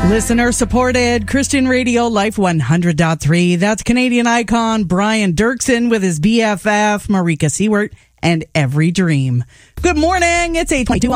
Listener supported Christian Radio Life 100.3. That's Canadian icon Brian Dirksen with his BFF Marika Seward and Every Dream. Good morning. It's 8:22.